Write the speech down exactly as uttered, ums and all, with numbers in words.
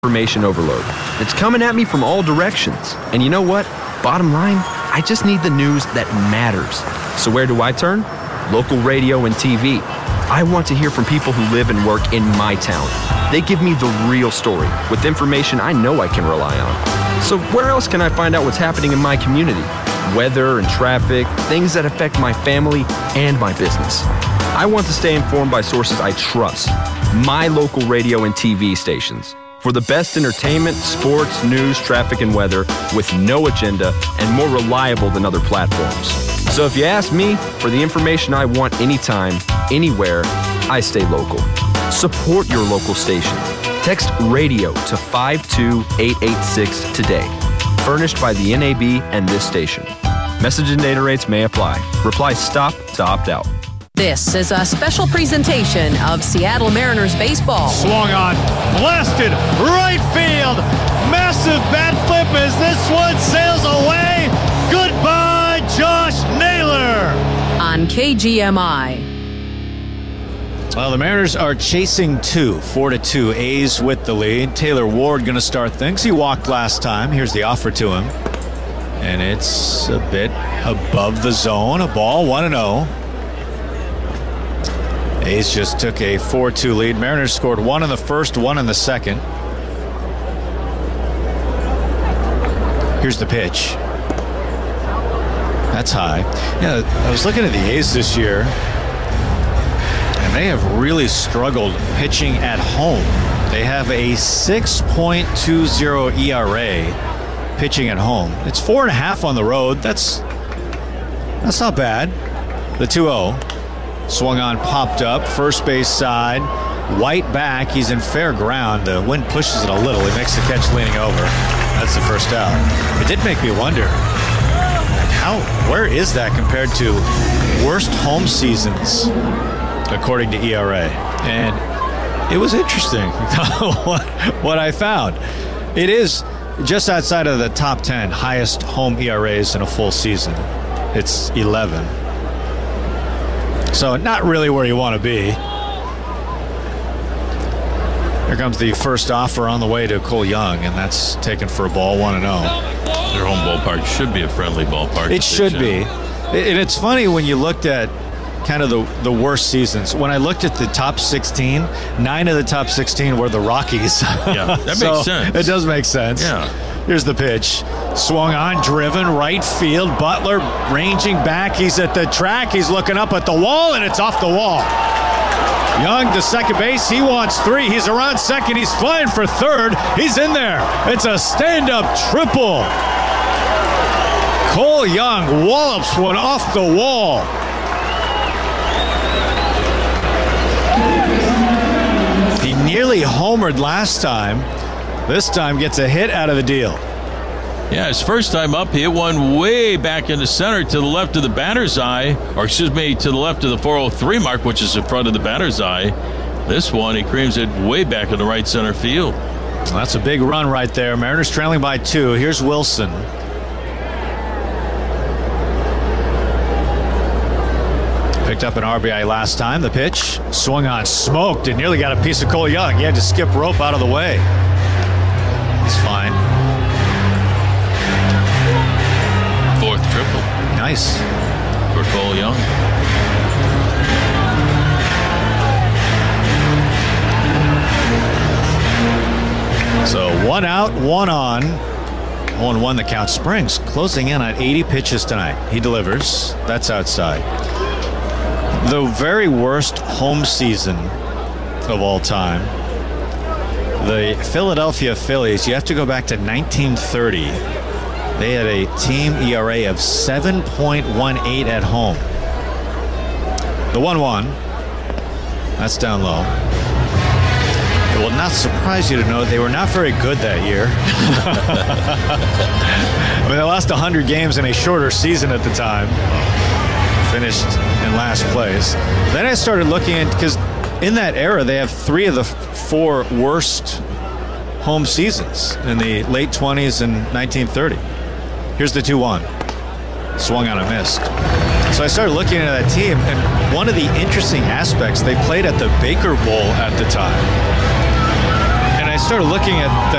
Information overload. It's coming at me from all directions. And you know what? Bottom line, I just need the news that matters. So where do I turn? Local radio and T V. I want to hear from people who live and work in my town. They give me the real story with information I know I can rely on. So where else can I find out what's happening in my community? Weather and traffic, things that affect my family and my business. I want to stay informed by sources I trust. My local radio and T V stations. For the best entertainment, sports, news, traffic, and weather with no agenda and more reliable than other platforms. So if you ask me for the information I want anytime, anywhere, I stay local. Support your local station. Text radio to five two eight eight six today. Furnished by the N A B and this station. Message and data rates may apply. Reply STOP to opt out. This is a special presentation of Seattle Mariners baseball. Swung on, blasted, right field. Massive bat flip as this one sails away. Goodbye, Josh Naylor. On K G M I. Well, the Mariners are chasing two, four to two. A's with the lead. Taylor Ward going to start things. He walked last time. Here's the offer to him. And it's a bit above the zone. A ball, one and oh. A's just took a four two lead. Mariners scored one in the first, one in the second. Here's the pitch. That's high. Yeah, I was looking at the A's this year, and they have really struggled pitching at home. They have a six point two oh E R A pitching at home. It's four and a half on the road. That's that's not bad. The two oh. Swung on, popped up, first base side, White back, he's in fair ground. The wind pushes it a little. He makes the catch leaning over. That's the first out. It did make me wonder, how, where is that compared to worst home seasons, according to E R A? And it was interesting what, what I found. It is just outside of the top ten highest home E R As in a full season. It's eleven. So not really where you want to be. Here comes the first offer on the way to Cole Young, and that's taken for a ball, one and oh. Their home ballpark should be a friendly ballpark. It should be. And it's funny when you looked at kind of the, the worst seasons. When I looked at the top sixteen, nine of the top sixteen were the Rockies. Yeah, that so makes sense. It does make sense. Yeah. Here's the pitch. Swung on, driven, right field. Butler ranging back. He's at the track. He's looking up at the wall, and it's off the wall. Young to second base. He wants three. He's around second. He's flying for third. He's in there. It's a stand-up triple. Cole Young wallops one off the wall. He nearly homered last time. This time gets a hit out of the deal. Yeah, his first time up, he hit one way back in the center to the left of the batter's eye, or excuse me, to the left of the four oh three mark, which is in front of the batter's eye. This one, he creams it way back in the right center field. Well, that's a big run right there. Mariners trailing by two. Here's Wilson. Picked up an R B I last time. The pitch swung on, smoked, and nearly got a piece of Cole Young. He had to skip rope out of the way. He's fine. Fourth triple. Nice. For Cole Young. So one out, one on. oh and one the count. Springs closing in on eighty pitches tonight. He delivers. That's outside. The very worst home season of all time. The Philadelphia Phillies, you have to go back to nineteen thirty. They had a team E R A of seven point one eight at home. The one one, that's down low. It will not surprise you to know they were not very good that year. I mean, they lost one hundred games in a shorter season at the time. Finished in last place. Then I started looking at, because in that era, they have three of the four worst home seasons in the late twenties and nineteen thirty. Here's the two one. Swung on a missed. So I started looking at that team, and one of the interesting aspects, they played at the Baker Bowl at the time. And I started looking at the